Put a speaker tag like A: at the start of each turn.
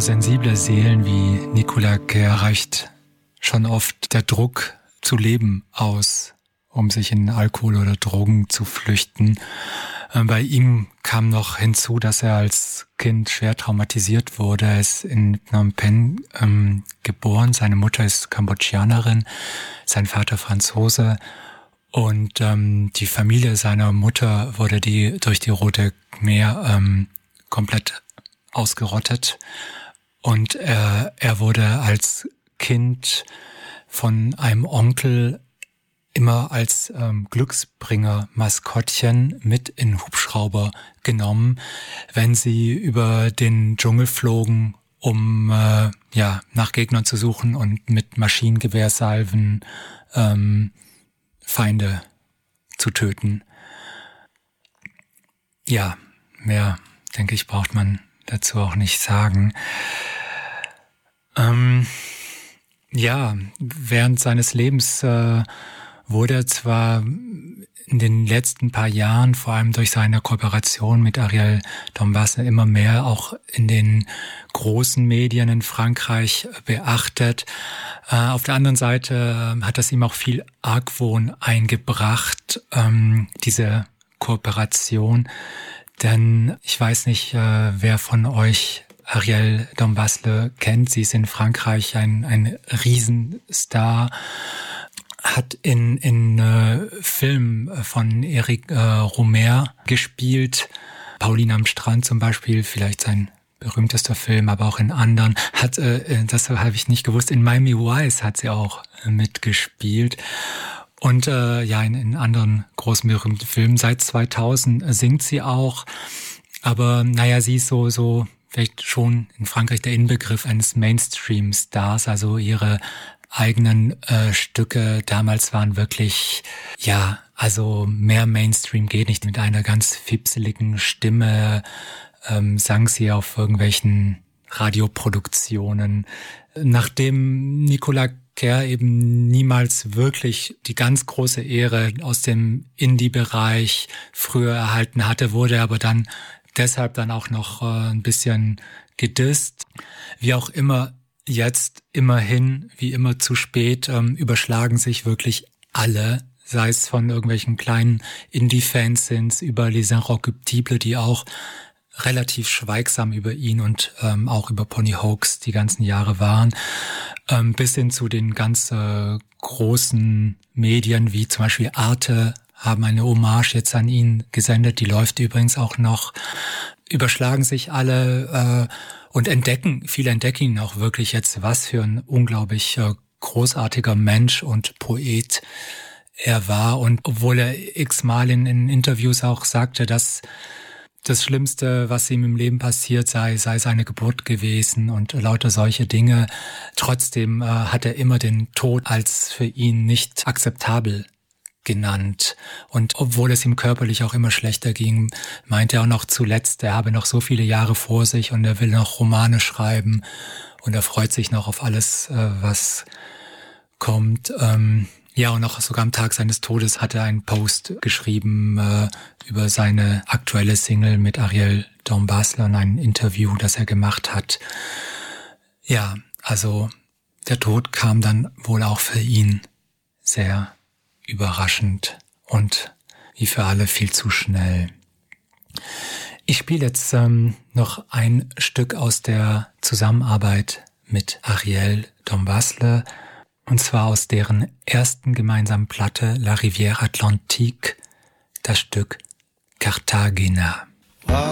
A: sensible Seelen wie Nicolas Quer reicht schon oft der Druck zu leben aus, um sich in Alkohol oder Drogen zu flüchten. Bei ihm kam noch hinzu, dass er als Kind schwer traumatisiert wurde. Er ist in Phnom Penh geboren. Seine Mutter ist Kambodschanerin, sein Vater Franzose. Und die Familie seiner Mutter wurde durch die Rote Khmer komplett ausgerottet. Und er wurde als Kind von einem Onkel immer als Glücksbringer-Maskottchen mit in Hubschrauber genommen, wenn sie über den Dschungel flogen, um nach Gegnern zu suchen und mit Maschinengewehrsalven Feinde zu töten. Ja, mehr, denke ich, braucht man dazu auch nicht sagen. Während seines Lebens wurde er zwar in den letzten paar Jahren, vor allem durch seine Kooperation mit Ariel Dombasle, immer mehr auch in den großen Medien in Frankreich beachtet. Auf der anderen Seite hat das ihm auch viel Argwohn eingebracht, diese Kooperation. Denn ich weiß nicht, wer von euch Ariel Dombasle kennt. Sie ist in Frankreich ein Riesenstar. Hat in Filmen von Eric Rohmer gespielt. Pauline am Strand zum Beispiel, vielleicht sein berühmtester Film, aber auch in anderen. Das habe ich nicht gewusst, in Miami Vice hat sie auch mitgespielt. Und in anderen großen berühmten Filmen. Seit 2000 singt sie auch. Aber sie ist so vielleicht schon in Frankreich der Inbegriff eines Mainstream-Stars, also ihre eigenen Stücke damals waren wirklich, mehr Mainstream geht nicht. Mit einer ganz fipseligen Stimme sang sie auf irgendwelchen Radioproduktionen. Nachdem Nicolas Quer eben niemals wirklich die ganz große Ehre aus dem Indie-Bereich früher erhalten hatte, wurde er aber dann deshalb dann auch noch ein bisschen gedisst. Wie auch immer, jetzt immerhin, wie immer zu spät, überschlagen sich wirklich alle, sei es von irgendwelchen kleinen Indie-Fanzines über Les Inrecuptibles, die auch relativ schweigsam über ihn und auch über Pony Hoax die ganzen Jahre waren, bis hin zu den ganz großen Medien wie zum Beispiel Arte haben eine Hommage jetzt an ihn gesendet, die läuft übrigens auch noch, überschlagen sich alle und viele entdecken ihn auch wirklich jetzt, was für ein unglaublich großartiger Mensch und Poet er war. Und obwohl er x-mal in Interviews auch sagte, dass das Schlimmste, was ihm im Leben passiert sei seine Geburt gewesen und lauter solche Dinge, trotzdem hat er immer den Tod als für ihn nicht akzeptabel genannt. Und obwohl es ihm körperlich auch immer schlechter ging, meinte er auch noch zuletzt, er habe noch so viele Jahre vor sich und er will noch Romane schreiben und er freut sich noch auf alles, was kommt. Und auch sogar am Tag seines Todes hat er einen Post geschrieben über seine aktuelle Single mit Ariel Dombasle und ein Interview, das er gemacht hat. Ja, also der Tod kam dann wohl auch für ihn sehr überraschend und wie für alle viel zu schnell. Ich spiele jetzt noch ein Stück aus der Zusammenarbeit mit Ariel Dombasle, und zwar aus deren ersten gemeinsamen Platte La Rivière Atlantique, das Stück Cartagena.